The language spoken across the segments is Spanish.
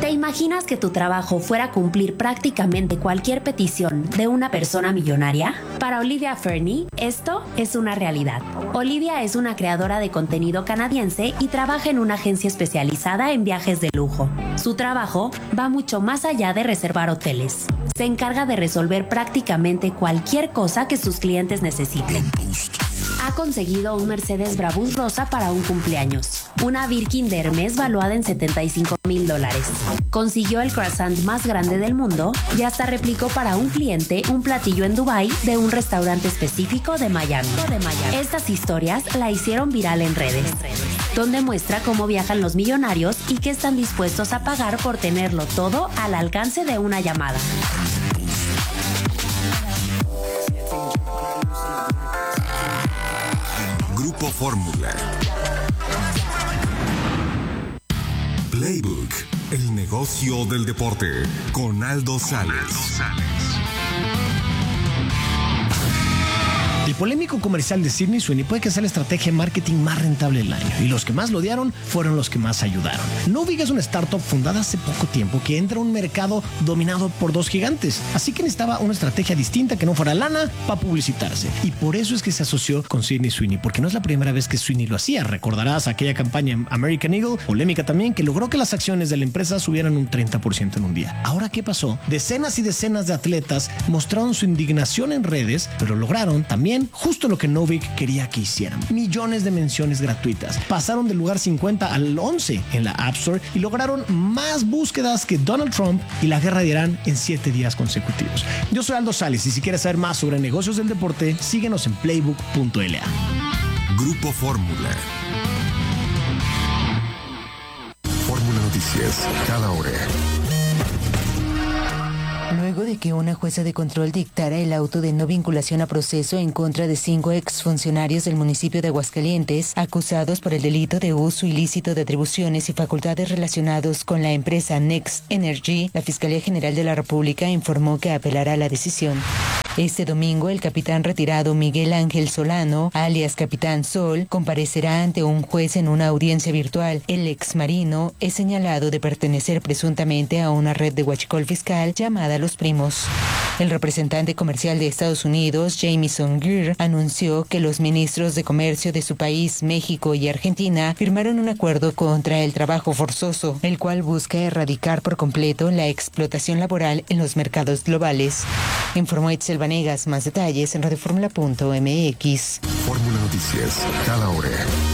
¿Te imaginas que tu trabajo fuera cumplir prácticamente cualquier petición de una persona millonaria? Para Olivia Fernie, esto es una realidad. Olivia es una creadora de contenido canadiense y trabaja en una agencia especializada en viajes de lujo. Su trabajo va mucho más allá de reservar hoteles. Se encarga de resolver prácticamente cualquier cosa que sus clientes necesiten. Ha conseguido un Mercedes Brabus rosa para un cumpleaños, una Birkin de Hermes valuada en $75,000. Consiguió el croissant más grande del mundo y hasta replicó para un cliente un platillo en Dubái de un restaurante específico de Miami. Estas historias la hicieron viral en redes, donde muestra cómo viajan los millonarios y qué están dispuestos a pagar por tenerlo todo al alcance de una llamada. Grupo Fórmula. Playbook, el negocio del deporte, con Aldo Sales. El polémico comercial de Sydney Sweeney puede que sea la estrategia de marketing más rentable del año, y los que más lo odiaron fueron los que más ayudaron. Novig es una startup fundada hace poco tiempo que entra a un mercado dominado por dos gigantes, así que necesitaba una estrategia distinta que no fuera lana para publicitarse, y por eso es que se asoció con Sydney Sweeney, porque no es la primera vez que Sweeney lo hacía. Recordarás aquella campaña en American Eagle, polémica también, que logró que las acciones de la empresa subieran un 30% en un día. Ahora, ¿qué pasó? Decenas y decenas de atletas mostraron su indignación en redes, pero lograron también justo lo que Novig quería que hicieran: millones de menciones gratuitas. Pasaron del lugar 50 al 11 en la App Store y lograron más búsquedas que Donald Trump y la guerra de Irán en 7 días consecutivos. Yo soy Aldo Sales, y si quieres saber más sobre negocios del deporte, síguenos en playbook.la. Grupo Fórmula. Fórmula Noticias, cada hora. Luego de que una jueza de control dictara el auto de no vinculación a proceso en contra de 5 exfuncionarios del municipio de Aguascalientes, acusados por el delito de uso ilícito de atribuciones y facultades relacionados con la empresa Next Energy, la Fiscalía General de la República informó que apelará la decisión. Este domingo, el capitán retirado Miguel Ángel Solano, alias Capitán Sol, comparecerá ante un juez en una audiencia virtual. El exmarino es señalado de pertenecer presuntamente a una red de huachicol fiscal llamada Los Primos. El representante comercial de Estados Unidos, Jamieson Greer, anunció que los ministros de comercio de su país, México y Argentina, firmaron un acuerdo contra el trabajo forzoso, el cual busca erradicar por completo la explotación laboral en los mercados globales. Informó Itzel Vanegas. Más detalles en radioformula.mx. Fórmula Noticias, cada hora.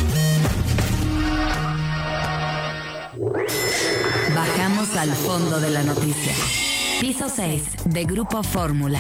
Bajamos al fondo de la noticia. Piso 6 de Grupo Fórmula.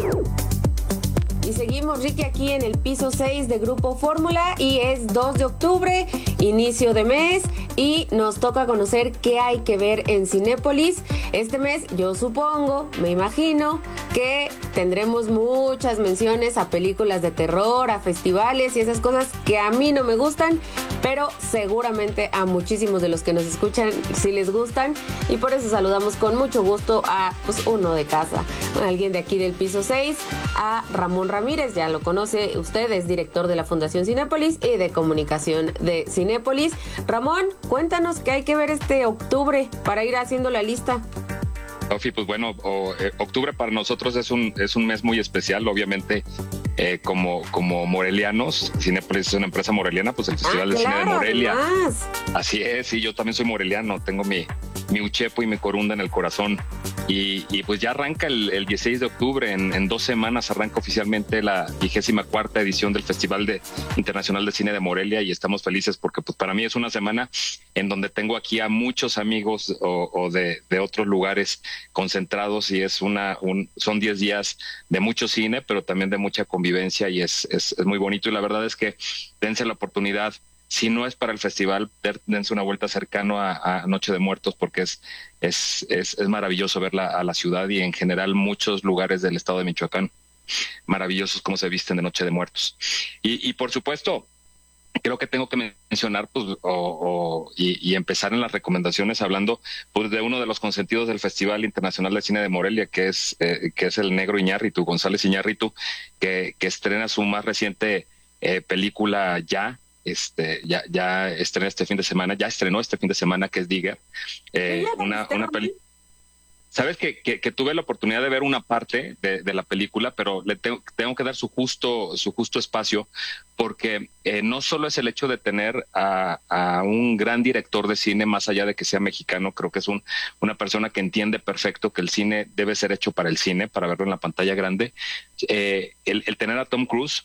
Y seguimos, Ricky, aquí en el piso 6 de Grupo Fórmula, y es 2 de octubre, inicio de mes, y nos toca conocer qué hay que ver en Cinépolis. Este mes, yo supongo, me imagino, que tendremos muchas menciones a películas de terror, a festivales y esas cosas que a mí no me gustan, pero seguramente a muchísimos de los que nos escuchan sí les gustan, y por eso saludamos con mucho gusto a uno de casa, a alguien de aquí del piso 6, a Ramón Ramírez. Ya lo conoce usted, es director de la Fundación Cinépolis y de comunicación de Cinépolis. Ramón, cuéntanos qué hay que ver este octubre para ir haciendo la lista. Sofi, pues bueno, octubre para nosotros es un mes muy especial, obviamente. Como morelianos, Cinépolis es una empresa moreliana, pues el Festival de Cine de Morelia. Además. Así es, y yo también soy moreliano, tengo mi uchepo y mi corunda en el corazón. Y pues ya arranca el 16 de octubre, en 2 semanas arranca oficialmente la 24ª edición del Festival Internacional de Cine de Morelia, y estamos felices porque pues para mí es una semana en donde tengo aquí a muchos amigos o de otros lugares concentrados, y son 10 días de mucho cine, pero también de mucha convivencia, y es muy bonito. Y la verdad es que dense la oportunidad. Si no es para el festival, dense una vuelta cercano a Noche de Muertos, porque es maravilloso ver a la ciudad y en general muchos lugares del estado de Michoacán. Maravillosos cómo se visten de Noche de Muertos. Y por supuesto, creo que tengo que mencionar y empezar en las recomendaciones hablando pues de uno de los consentidos del Festival Internacional de Cine de Morelia, que es el negro Iñárritu, González Iñárritu, que estrena su más reciente película Ya, ya estrenó este fin de semana, que es Digger, una película. Sabes que tuve la oportunidad de ver una parte de la película, pero le tengo que dar su justo espacio, porque no solo es el hecho de tener a un gran director de cine, más allá de que sea mexicano. Creo que es una persona que entiende perfecto que el cine debe ser hecho para el cine, para verlo en la pantalla grande. El tener a Tom Cruise,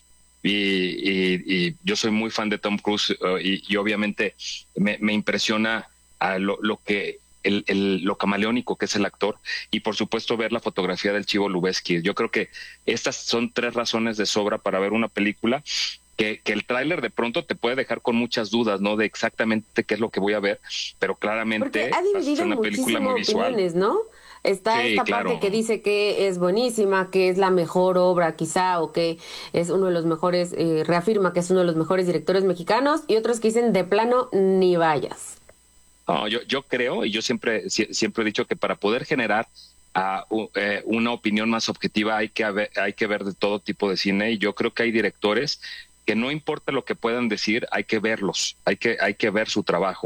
y yo soy muy fan de Tom Cruise, y obviamente me impresiona a lo camaleónico que es el actor, y por supuesto ver la fotografía del Chivo Lubeski. Yo creo que estas son 3 razones de sobra para ver una película que el tráiler de pronto te puede dejar con muchas dudas, ¿no? De exactamente qué es lo que voy a ver, pero claramente es una película muy visual, ¿no? Está esta parte que dice que es buenísima, que es la mejor obra quizá, o que es uno de los mejores, reafirma que es uno de los mejores directores mexicanos, y otros que dicen de plano ni vayas. No, yo creo, y yo siempre he dicho que para poder generar una opinión más objetiva hay que ver de todo tipo de cine, y yo creo que hay directores que no importa lo que puedan decir, hay que verlos, hay que ver su trabajo,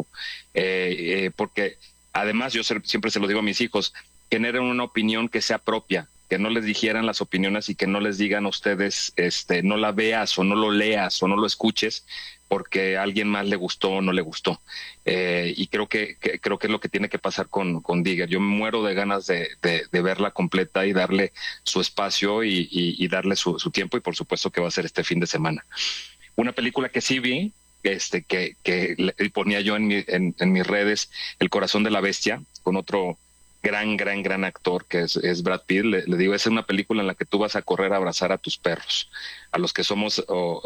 porque además yo siempre se lo digo a mis hijos: generen una opinión que sea propia, que no les digieran las opiniones y que no les digan a ustedes, no la veas o no lo leas o no lo escuches porque a alguien más le gustó o no le gustó. Y creo que es lo que tiene que pasar con Digger. Yo me muero de ganas de verla completa y darle su espacio y darle su tiempo, y por supuesto que va a ser este fin de semana. Una película que sí vi, que ponía yo en mis redes, El corazón de la bestia, con otro gran actor que es Brad Pitt. Le digo, es una película en la que tú vas a correr a abrazar a tus perros, a los que somos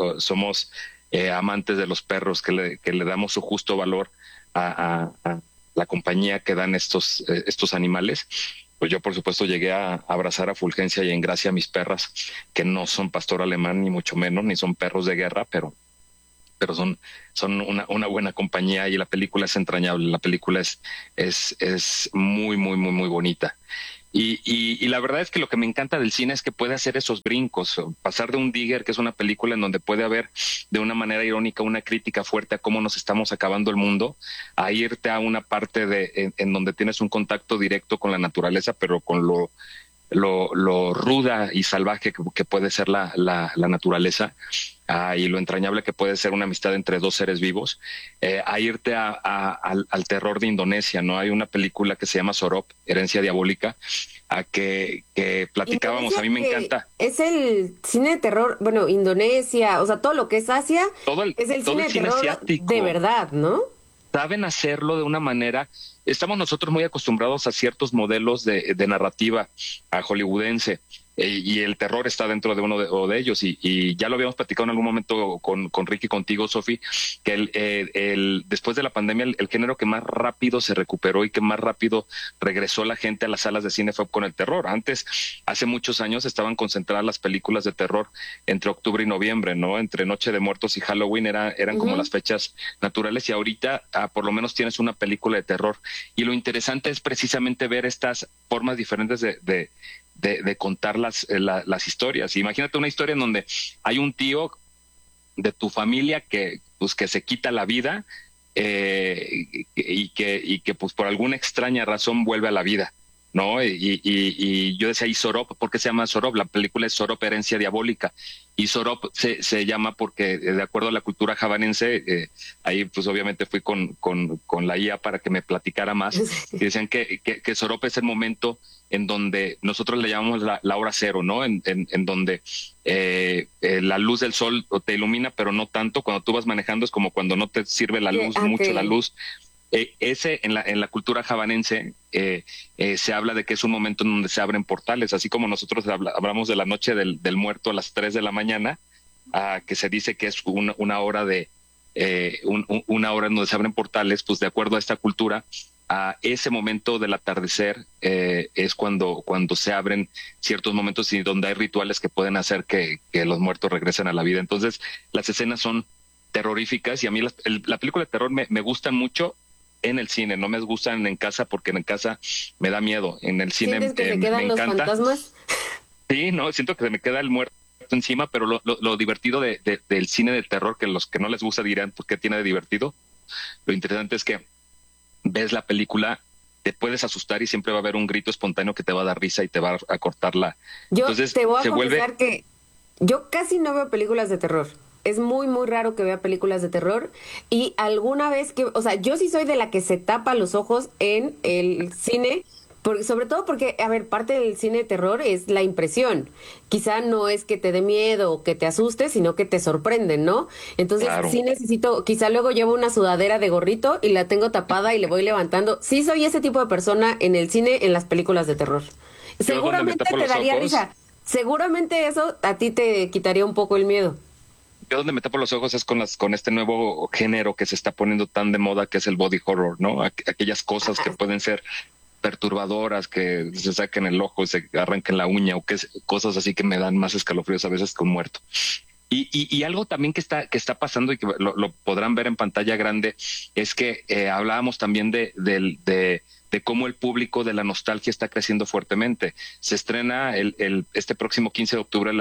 amantes de los perros, que le damos su justo valor a la compañía que dan estos animales. Pues yo, por supuesto, llegué a abrazar a Fulgencia y Engracia, a mis perras, que no son pastor alemán, ni mucho menos, ni son perros de guerra, pero son una buena compañía, y la película es entrañable. La película es muy, muy, muy, muy bonita. Y la verdad es que lo que me encanta del cine es que puede hacer esos brincos, pasar de un Digger, que es una película en donde puede haber de una manera irónica una crítica fuerte a cómo nos estamos acabando el mundo, a irte a una parte en donde tienes un contacto directo con la naturaleza, pero con lo ruda y salvaje que puede ser la naturaleza, y lo entrañable que puede ser una amistad entre 2 seres vivos, a irte al terror de Indonesia, ¿no? Hay una película que se llama Sorop, Herencia Diabólica, que platicábamos. A mí me encanta. Es el cine de terror, bueno, Indonesia, o sea, todo lo que es Asia, es el cine de terror asiático, de verdad, ¿no? Saben hacerlo de una manera. Estamos nosotros muy acostumbrados a ciertos modelos de narrativa hollywoodense, y el terror está dentro de uno de ellos, y ya lo habíamos platicado en algún momento con Ricky, contigo, Sofi, que después de la pandemia el género que más rápido se recuperó y que más rápido regresó la gente a las salas de cine fue con el terror. Antes, hace muchos años, estaban concentradas las películas de terror entre octubre y noviembre, ¿no? Entre Noche de Muertos y Halloween eran como las fechas naturales, y ahorita por lo menos tienes una película de terror. Y lo interesante es precisamente ver estas formas diferentes de contar las historias. Imagínate una historia en donde hay un tío de tu familia que se quita la vida, y que pues por alguna extraña razón vuelve a la vida, ¿no? Y yo decía, ¿y Sorop? ¿Por qué se llama Sorop? La película es Sorop, Herencia Diabólica, y Sorop se llama porque, de acuerdo a la cultura javanense, ahí pues obviamente fui con la IA para que me platicara más, y decían que Sorop es el momento en donde nosotros le llamamos la hora cero, ¿no? En donde la luz del sol te ilumina, pero no tanto. Cuando tú vas manejando es como cuando no te sirve la luz, mucho la luz. En la cultura javanense se habla de que es un momento en donde se abren portales, así como nosotros hablamos de la noche del muerto a las 3 de la mañana, que se dice que es una hora una hora en donde se abren portales. Pues de acuerdo a esta cultura, a ese momento del atardecer es cuando se abren ciertos momentos, y donde hay rituales que pueden hacer que los muertos regresen a la vida. Entonces las escenas son terroríficas, y a mí la película de terror me gustan mucho en el cine, no me gustan en casa, porque en casa me da miedo. En el cine ¿Sientes que se quedan me los encanta. fantasmas? Sí, no, siento que se me queda el muerto muerto encima, pero lo divertido del cine de terror, que los que no les gusta dirán, pues, ¿qué tiene de divertido? Lo interesante es que ves la película, te puedes asustar y siempre va a haber un grito espontáneo que te va a dar risa y te va a cortarla. Yo Entonces, te voy a confesar que yo casi no veo películas de terror. Es muy, muy raro que vea películas de terror. Y alguna vez que, o sea, yo sí soy de la que se tapa los ojos en el cine, sobre todo porque, a ver, parte del cine de terror es la impresión. Quizá no es que te dé miedo o que te asuste, sino que te sorprenden, ¿no? Entonces, claro, sí necesito, quizá luego llevo una sudadera de gorrito y la tengo tapada y le voy levantando. Sí soy ese tipo de persona en el cine, en las películas de terror. Seguramente te daría risa. Seguramente eso a ti te quitaría un poco el miedo. Yo donde me tapo los ojos es con este nuevo género que se está poniendo tan de moda, que es el body horror, ¿no? Aquellas cosas que pueden ser perturbadoras, que se saquen el ojo, se arranquen la uña, o cosas así que me dan más escalofríos a veces que un muerto. Y algo también que está pasando y que lo podrán ver en pantalla grande es que hablábamos también de cómo el público de la nostalgia está creciendo fuertemente. Se estrena este próximo 15 de octubre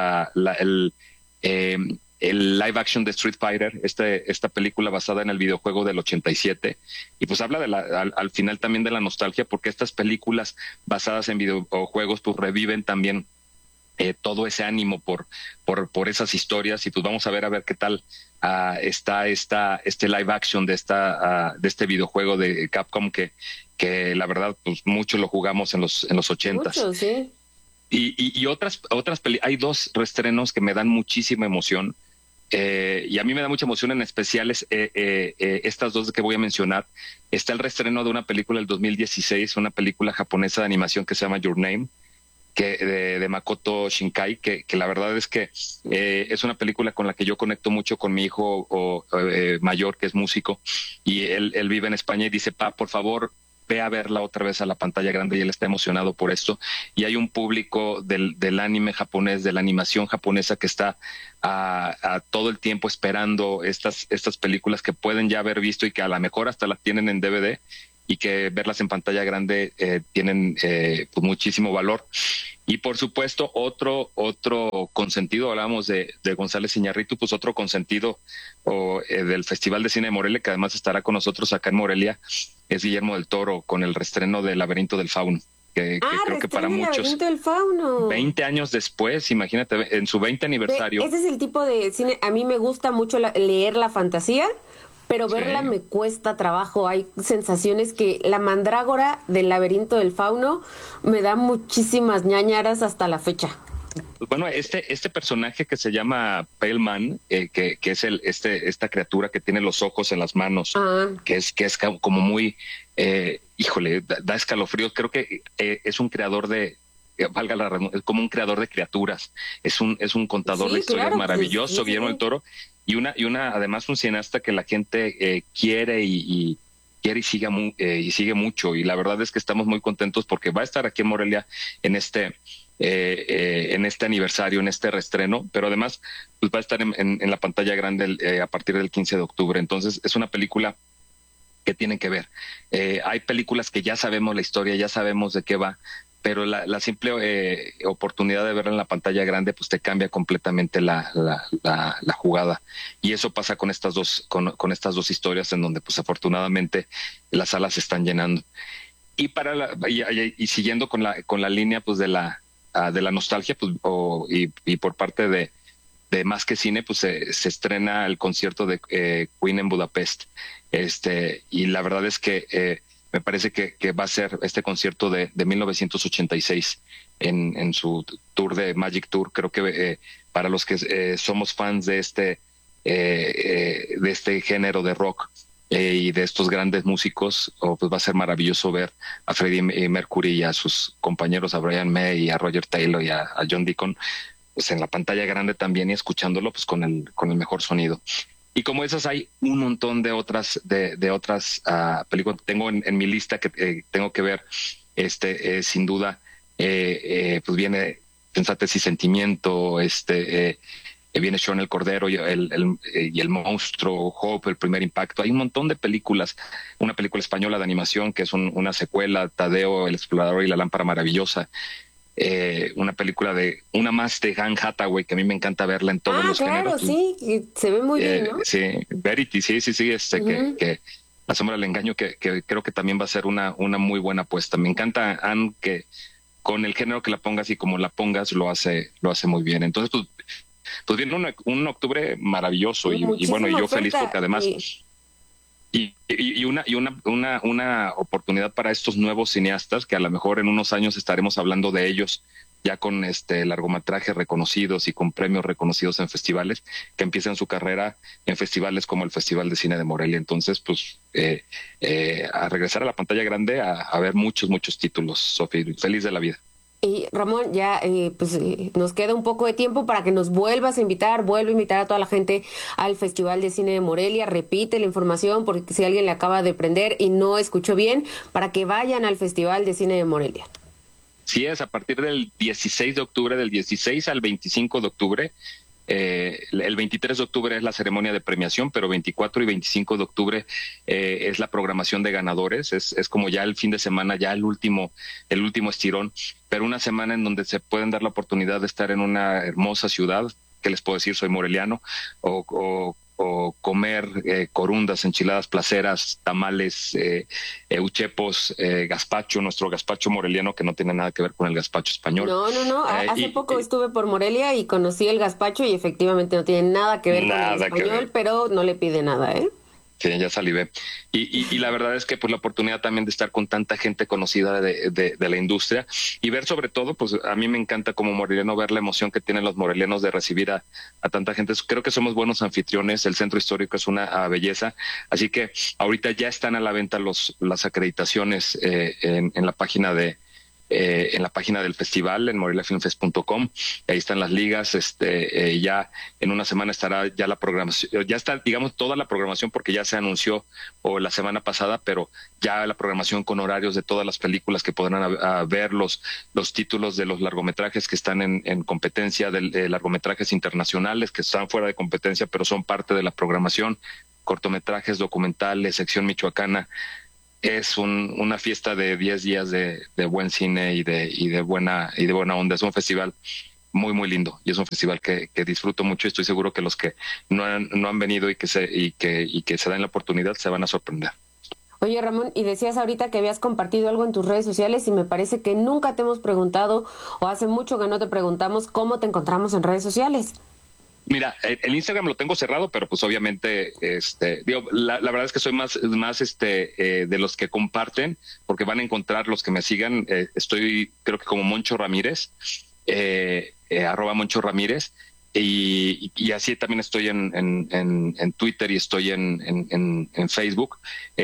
el live action de Street Fighter, esta película basada en el videojuego del 87, y pues habla al final también de la nostalgia, porque estas películas basadas en videojuegos pues reviven también todo ese ánimo por esas historias, y pues vamos a ver qué tal está este live action de este videojuego de Capcom que la verdad pues mucho lo jugamos en los 80s. Mucho, sí. Y otras hay dos reestrenos que me dan muchísima emoción. Y a mí me da mucha emoción, en especial estas dos que voy a mencionar. Está el reestreno de una película del 2016, una película japonesa de animación que se llama Your Name, de Makoto Shinkai, que la verdad es que es una película con la que yo conecto mucho con mi hijo mayor, que es músico, y él vive en España y dice, por favor, ve a verla otra vez a la pantalla grande, y él está emocionado por esto. Y hay un público del anime japonés, de la animación japonesa, que está a todo el tiempo esperando estas películas que pueden ya haber visto y que a lo mejor hasta las tienen en DVD, y que verlas en pantalla grande tienen pues muchísimo valor. Y por supuesto, otro consentido, hablábamos de González Iñárritu, pues otro consentido del Festival de Cine de Morelia, que además estará con nosotros acá en Morelia, es Guillermo del Toro, con el reestreno de Laberinto del Fauno, que creo que para muchos, Laberinto del Fauno, 20 años después, imagínate, en su 20 aniversario. Ese es el tipo de cine, a mí me gusta mucho leer la fantasía, pero verla me cuesta trabajo. Hay sensaciones que la mandrágora del Laberinto del Fauno me da muchísimas ñañaras hasta la fecha. Bueno, este personaje que se llama Pale Man, que es esta criatura que tiene los ojos en las manos, que es como muy, híjole, da escalofríos. Creo que es un creador es como un creador de criaturas. Es un contador de historias maravilloso, Guillermo del Toro, y una además un cineasta que la gente quiere y sigue mucho. Y la verdad es que estamos muy contentos porque va a estar aquí en Morelia en este aniversario, en este reestreno, pero además pues va a estar en la pantalla grande a partir del 15 de octubre. Entonces es una película que tienen que ver. Hay películas que ya sabemos la historia, ya sabemos de qué va, pero la simple oportunidad de verla en la pantalla grande pues te cambia completamente la jugada. Y eso pasa con estas dos historias, en donde pues afortunadamente las salas se están llenando. Y y siguiendo con la línea pues de la nostalgia, pues y por parte de Más que Cine, pues se estrena el concierto de Queen en Budapest. Y la verdad es que me parece que va a ser este concierto de 1986 en su tour de Magic Tour. Creo que para los que somos fans de este género de rock y de estos grandes músicos, pues va a ser maravilloso ver a Freddie Mercury y a sus compañeros, a Brian May y a Roger Taylor y a John Deacon, pues en la pantalla grande también, y escuchándolo pues con el mejor sonido. Y como esas hay un montón de otras películas. Tengo en mi lista que tengo que ver, sin duda, pues viene Sensatez y Sentimiento, viene Shaun el Cordero y el Monstruo, Hope, El Primer Impacto. Hay un montón de películas. Una película española de animación que es una secuela, Tadeo, el Explorador y la Lámpara Maravillosa. una película una más de Anne Hathaway, que a mí me encanta verla en todos los géneros. Sí, se ve muy bien, ¿no? Sí, Verity, sí, que La sombra del engaño, que creo que también va a ser una muy buena apuesta. Me encanta Anne, que con el género que la pongas y como la pongas lo hace muy bien. Entonces, pues viene un octubre maravilloso y bueno, y yo feliz porque además y una oportunidad para estos nuevos cineastas que a lo mejor en unos años estaremos hablando de ellos ya con largometrajes reconocidos y con premios reconocidos en festivales, que empiezan su carrera en festivales como el Festival de Cine de Morelia. Entonces, pues, a regresar a la pantalla grande a ver muchos títulos, Sofía, feliz de la vida. Y Ramón, ya nos queda un poco de tiempo para que nos vuelvas a invitar, vuelve a invitar a toda la gente al Festival de Cine de Morelia, repite la información porque si alguien le acaba de prender y no escuchó bien, para que vayan al Festival de Cine de Morelia. Sí, es a partir del 16 de octubre, del 16 al 25 de octubre. El 23 de octubre es la ceremonia de premiación, pero 24 y 25 de octubre es la programación de ganadores. Es como ya el fin de semana, ya el último estirón, pero una semana en donde se pueden dar la oportunidad de estar en una hermosa ciudad. ¿Qué les puedo decir? Soy moreliano. O comer corundas, enchiladas placeras, tamales, uchepos, gazpacho, nuestro gazpacho moreliano, que no tiene nada que ver con el gazpacho español. No. Hace poco estuve por Morelia y conocí el gazpacho y efectivamente no tiene nada que ver con el español, pero no le pide nada, ¿eh? Sí, ya salivé. Y la verdad es que pues la oportunidad también de estar con tanta gente conocida de la industria y ver sobre todo, pues a mí me encanta como moreliano ver la emoción que tienen los morelianos de recibir a tanta gente. Creo que somos buenos anfitriones, el centro histórico es una belleza, así que ahorita ya están a la venta las acreditaciones en la página del festival, en moreliafilmfest.com. Ahí están las ligas. Ya en una semana estará ya la programación, ya está, digamos, toda la programación, porque ya se anunció la semana pasada, pero ya la programación con horarios de todas las películas que podrán ver, los títulos de los largometrajes que están en competencia, de largometrajes internacionales que están fuera de competencia, pero son parte de la programación, cortometrajes, documentales, sección michoacana. Es una fiesta de 10 días de buen cine y de buena onda. Es un festival muy, muy lindo y es un festival que disfruto mucho y estoy seguro que los que no han venido y que se den la oportunidad se van a sorprender. Oye, Ramón, y decías ahorita que habías compartido algo en tus redes sociales y me parece que nunca te hemos preguntado, o hace mucho que no te preguntamos, cómo te encontramos en redes sociales. Mira, el Instagram lo tengo cerrado, pero pues obviamente, la verdad es que soy más de los que comparten, porque van a encontrar los que me sigan. Estoy, creo que como Moncho Ramírez, @Moncho Ramírez, y así también estoy en Twitter y estoy en Facebook.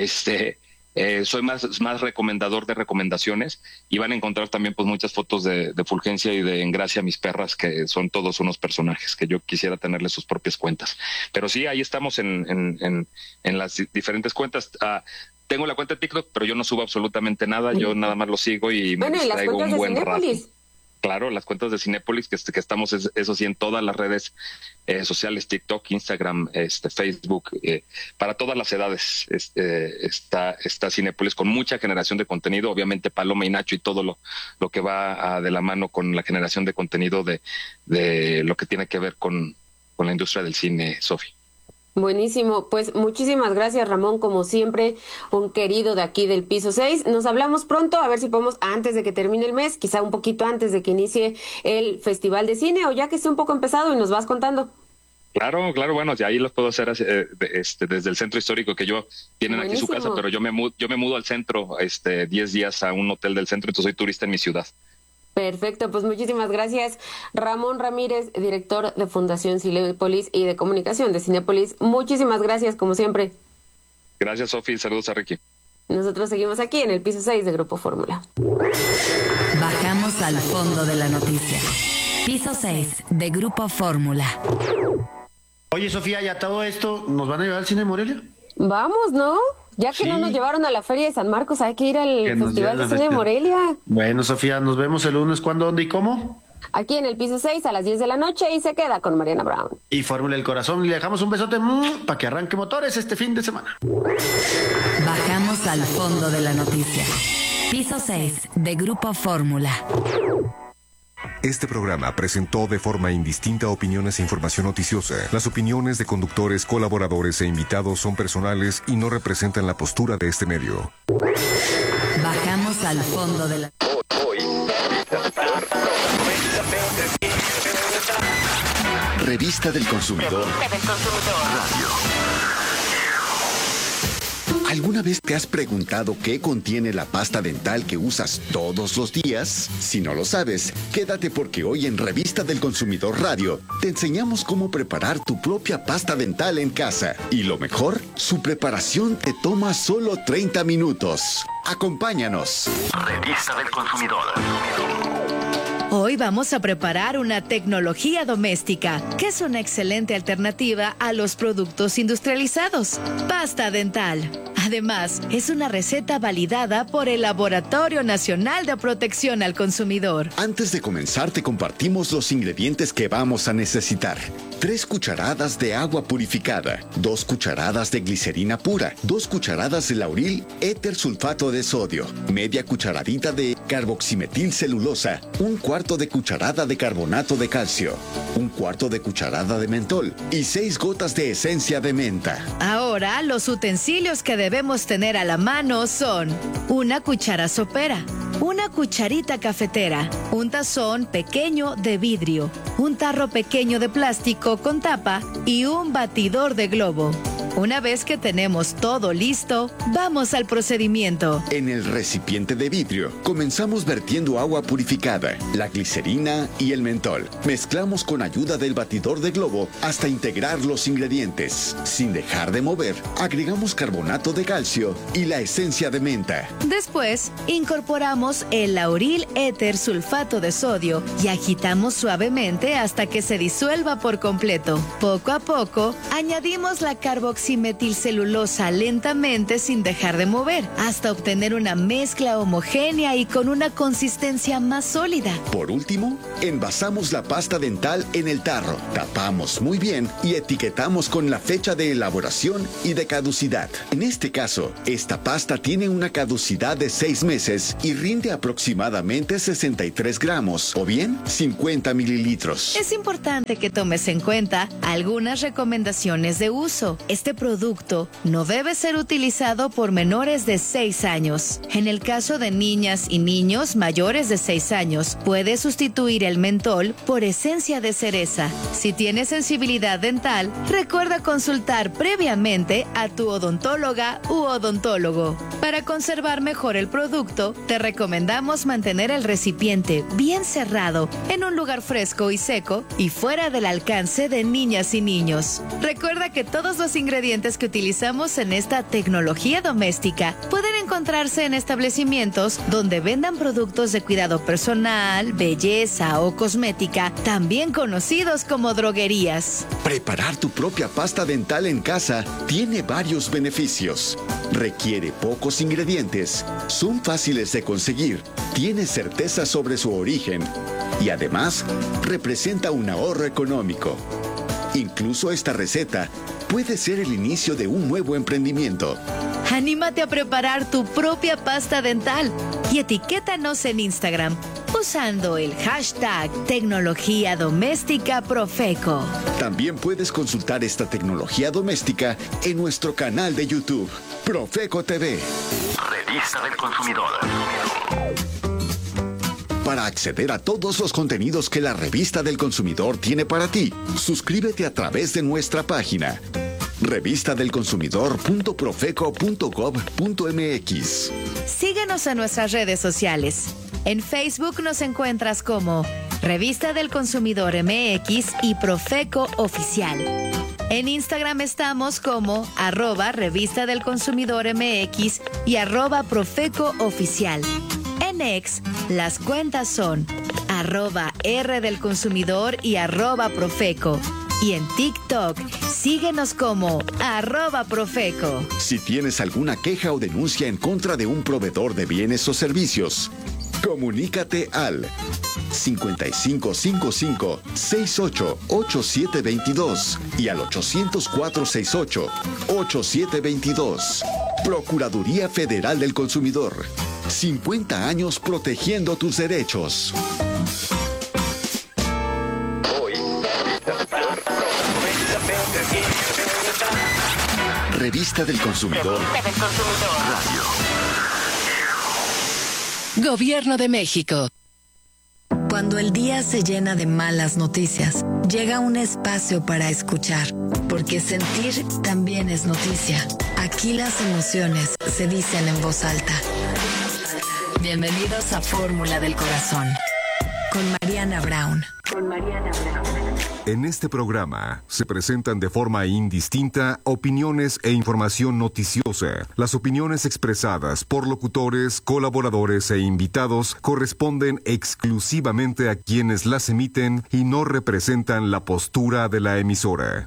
Soy más recomendador de recomendaciones y van a encontrar también pues muchas fotos de Fulgencia y de Engracia, mis perras, que son todos unos personajes que yo quisiera tenerles sus propias cuentas. Pero sí, ahí estamos en las diferentes cuentas. Tengo la cuenta de TikTok, pero yo no subo absolutamente nada. Yo nada más lo sigo y me distraigo un buen rato. Claro, las cuentas de Cinépolis, que estamos, eso sí, en todas las redes sociales, TikTok, Instagram, Facebook, para todas las edades está Cinépolis, con mucha generación de contenido, obviamente Paloma y Nacho y todo lo que va de la mano con la generación de contenido de lo que tiene que ver con la industria del cine, Sofi. Buenísimo, pues muchísimas gracias, Ramón, como siempre, un querido de aquí del Piso 6. Nos hablamos pronto, a ver si podemos, antes de que termine el mes, quizá un poquito antes de que inicie el Festival de Cine, o ya que esté un poco empezado y nos vas contando. Claro, bueno, ya ahí los puedo hacer desde el centro histórico, que tienen aquí su casa, pero yo me mudo al centro 10 días a un hotel del centro, entonces soy turista en mi ciudad. Perfecto, pues muchísimas gracias, Ramón Ramírez, director de Fundación Cinépolis y de comunicación de Cinépolis. Muchísimas gracias, como siempre. Gracias, Sofi. Saludos a Ricky. Nosotros seguimos aquí en el Piso 6 de Grupo Fórmula. Bajamos al fondo de la noticia. Piso 6 de Grupo Fórmula. Oye, Sofía, ¿ya todo esto nos van a llevar al cine de Morelia? Vamos, ¿no? Ya que no nos llevaron a la Feria de San Marcos, hay que ir al Festival de Cine de Morelia. Bueno, Sofía, nos vemos el lunes. ¿Cuándo, dónde y cómo? Aquí en el Piso 6 a las 10 de la noche y se queda con Mariana Brown. Y Fórmula el Corazón. Le dejamos un besote para que arranque motores este fin de semana. Bajamos al fondo de la noticia. Piso 6 de Grupo Fórmula. Este programa presentó de forma indistinta opiniones e información noticiosa. Las opiniones de conductores, colaboradores e invitados son personales y no representan la postura de este medio. Bajamos al fondo de la... Revista del Consumidor. Radio. ¿Alguna vez te has preguntado qué contiene la pasta dental que usas todos los días? Si no lo sabes, quédate porque hoy en Revista del Consumidor Radio te enseñamos cómo preparar tu propia pasta dental en casa. Y lo mejor, su preparación te toma solo 30 minutos. Acompáñanos. Revista del Consumidor. Hoy vamos a preparar una tecnología doméstica, que es una excelente alternativa a los productos industrializados. Pasta dental. Además, es una receta validada por el Laboratorio Nacional de Protección al Consumidor. Antes de comenzar, te compartimos los ingredientes que vamos a necesitar. 3 cucharadas de agua purificada, 2 cucharadas de glicerina pura, 2 cucharadas de lauril éter sulfato de sodio, media cucharadita de carboximetilcelulosa, 1/4 de cucharada de carbonato de calcio, 1/4 de cucharada de mentol y 6 gotas de esencia de menta. Ahora, los utensilios que debemos tener a la mano son una cuchara sopera, una cucharita cafetera, un tazón pequeño de vidrio, un tarro pequeño de plástico con tapa y un batidor de globo. Una vez que tenemos todo listo, vamos al procedimiento. En el recipiente de vidrio, comenzamos vertiendo agua purificada, la glicerina y el mentol. Mezclamos con ayuda del batidor de globo hasta integrar los ingredientes. Sin dejar de mover, agregamos carbonato de calcio y la esencia de menta. Después, incorporamos el lauril éter sulfato de sodio y agitamos suavemente hasta que se disuelva por completo. Poco a poco, añadimos la carboximetilcelulosa lentamente sin dejar de mover, hasta obtener una mezcla homogénea y con una consistencia más sólida. Por último, envasamos la pasta dental en el tarro, tapamos muy bien y etiquetamos con la fecha de elaboración y de caducidad. En este caso, esta pasta tiene una caducidad de 6 meses y rinde aproximadamente 63 gramos o bien 50 mililitros. Es importante que tomes en cuenta algunas recomendaciones de uso. Este producto no debe ser utilizado por menores de 6 años. En el caso de niñas y niños mayores de 6 años, puede sustituir el mentol por esencia de cereza. Si tienes sensibilidad dental, recuerda consultar previamente a tu odontóloga u odontólogo. Para conservar mejor el producto, te recomendamos mantener el recipiente bien cerrado en un lugar fresco y seco y fuera del alcance de niñas y niños. Recuerda que todos los ingredientes que utilizamos en esta tecnología doméstica pueden encontrarse en establecimientos donde vendan productos de cuidado personal, belleza o cosmética, también conocidos como droguerías. Preparar tu propia pasta dental en casa tiene varios beneficios. Requiere pocos ingredientes, son fáciles de conseguir, tiene certeza sobre su origen y además representa un ahorro económico. Incluso esta receta puede ser el inicio de un nuevo emprendimiento. Anímate a preparar tu propia pasta dental y etiquétanos en Instagram usando el hashtag Tecnología Doméstica Profeco. También puedes consultar esta tecnología doméstica en nuestro canal de YouTube, Profeco TV. Revista del Consumidor. Para acceder a todos los contenidos que la Revista del Consumidor tiene para ti, suscríbete a través de nuestra página revistadelconsumidor.profeco.gov.mx. Síguenos en nuestras redes sociales. En Facebook nos encuentras como Revista del Consumidor MX y Profeco Oficial. En Instagram estamos como @Revista del Consumidor MX y @Profeco Oficial. En X, las cuentas son @R del Consumidor y @Profeco. Y en TikTok, síguenos como @Profeco. Si tienes alguna queja o denuncia en contra de un proveedor de bienes o servicios, comunícate al 5555-688722 y al 800-468-8722. Procuraduría Federal del Consumidor. 50 años protegiendo tus derechos. Revista del Consumidor. Radio. Gobierno de México. Cuando el día se llena de malas noticias, llega un espacio para escuchar, porque sentir también es noticia. Aquí las emociones se dicen en voz alta. Bienvenidos a Fórmula del Corazón, con Mariana Brown. En este programa se presentan de forma indistinta opiniones e información noticiosa. Las opiniones expresadas por locutores, colaboradores e invitados corresponden exclusivamente a quienes las emiten y no representan la postura de la emisora.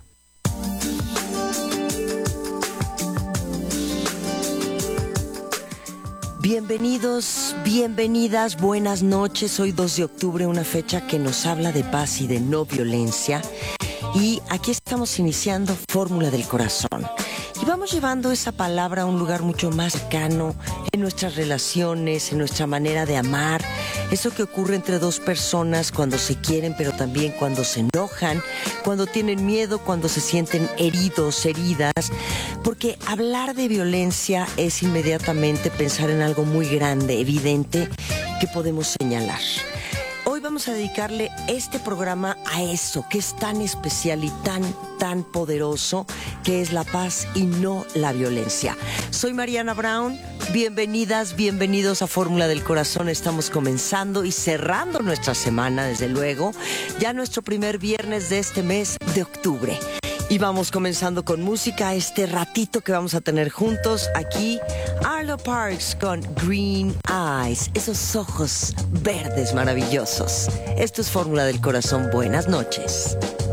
Bienvenidos, bienvenidas, buenas noches. Hoy 2 de octubre, una fecha que nos habla de paz y de no violencia. Y aquí estamos iniciando Fórmula del Corazón. Y vamos llevando esa palabra a un lugar mucho más cercano en nuestras relaciones, en nuestra manera de amar. Eso que ocurre entre dos personas cuando se quieren, pero también cuando se enojan, cuando tienen miedo, cuando se sienten heridos, heridas. Porque hablar de violencia es inmediatamente pensar en algo muy grande, evidente, que podemos señalar. Hoy vamos a dedicarle este programa a eso, que es tan especial y tan poderoso, que es la paz y no la violencia. Soy Mariana Brown, bienvenidas, bienvenidos a Fórmula del Corazón. Estamos comenzando y cerrando nuestra semana, desde luego, ya nuestro primer viernes de este mes de octubre. Y vamos comenzando con música, este ratito que vamos a tener juntos aquí. Arlo Parks con Green Eyes, esos ojos verdes maravillosos. Esto es Fórmula del Corazón. Buenas noches.